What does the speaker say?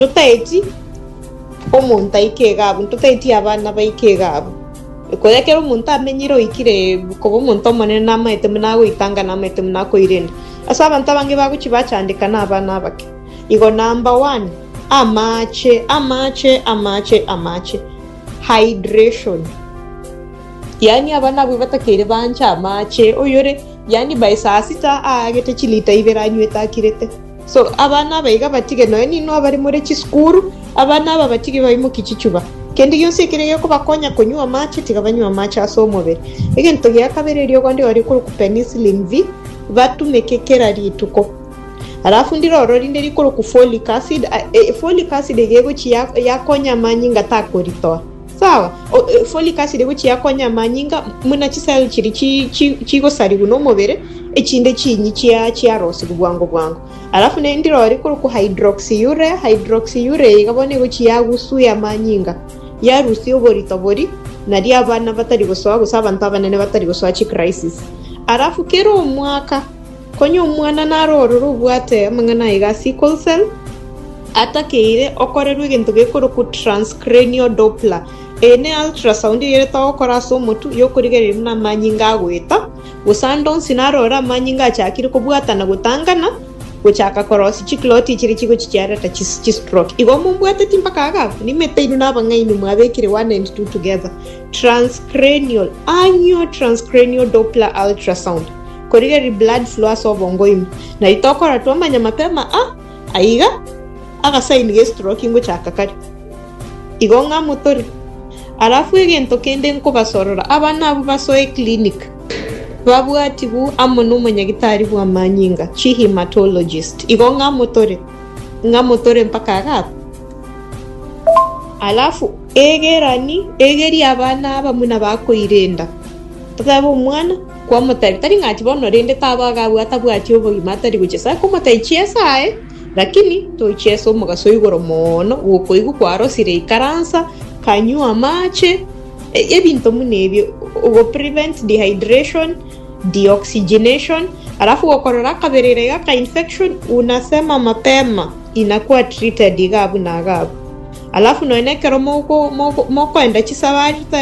tutaiti omuntu aikegabo tutaiti abana baikegabo koya kero omuntu amenyiro ikire kuba omuntu omonene namaete munago itanga namaete munako irenda asa abantu abange bakukibacandika n'abana abake igo number 1 amache hydration yani abana abo batakere bancha amache oyore yani by saa sita agete chilita iberanyweta kirete so abana baiga batige no ni no bari muri kiskuru abana aba batige bayi mu kichichuba kendi yose kireye ko bakonya kunywa amache tigabanywa amache asomobere egento ya kabere ryo kwandi wari ku penicillin V batumekekera rituko alafu ndiro rorinde rikoro ku folic acid yego yakonya manyinga takorito sawa folic acid yego yakonya manyinga muna chisel kiri chigo sari buno mobere ekinde kinyi kya rose bwango alafu ndiro rikoro ku hydroxyurea igabone go yagusuya manyinga ya rusi oborito bori nari abana batari guswa abantu abanene batari guswa chi crisis alafu kero umwaka konyo umwana naroro bwate mangana iga sickle cell atakeire okorerwe gento gekoro ku transcranial doppler ene ultrasound yere tawokora so mutu yokurigerera na manyinga agweta usando sinarora manyinga cyakiri ko bwatana gutangana guchaka korosi chikloti chiri chigo chikyara ta stroke igo mumbwate timpakaga nimete inu nabanga inu mwabekire 1 and 2 together annual transcranial doppler ultrasound korigeri blood flow sobongo imu na itokora twamanya mapema aiga aga sign ge stroke ingo chaka kari igo ngamutori alafu egento kende nko basorora abana abo basoe clinic babwati bu amono munyagitari bwa manyinga chi hematologist igo ngamotore mpaka aga alafu egeri abana abamuna bako irenda tatabo mwana kwa mutari tari ngati bono rende tabaga bwatabwati obo imatari guchesa ko mutai chiesa lakini to chieso mugaso igoro mono uko igu kwaro sire ikaransa kanyu amache ebinto munebyo ugo prevent dehydration deoxygenation alafu wakorora kaberere ka infection unasema mapema inakuwa treated igabu na agabu alafu noene kero moko enda chisabari